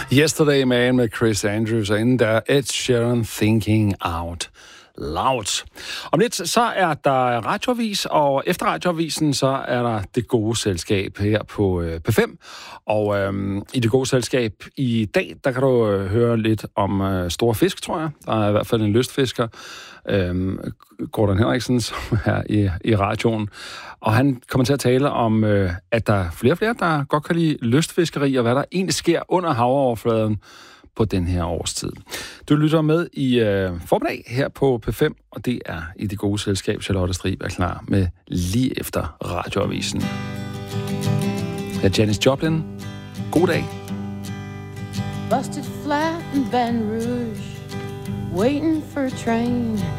Yesterday Man med Chris Andrews, og inden der Ed Sheeran Thinking Out Loud. Om lidt så er der radioavis, og efter radioavisen så er der Det Gode Selskab her på P5. Og i Det Gode Selskab i dag, der kan du høre lidt om store fisk, tror jeg. Der er i hvert fald en lystfisker, Gordon Henriksen, som er i radioen. Og han kommer til at tale om, at der er flere og flere, der godt kan lide lystfiskeri, og hvad der egentlig sker under havoverfladen på den her årstid. Du lytter med i formiddag her på P5, og det er i Det Gode Selskab. Charlotte Strib er klar med lige efter radioavisen. Her er Janis Joplin. God dag. Busted flat in Baton Rouge, waiting for a train.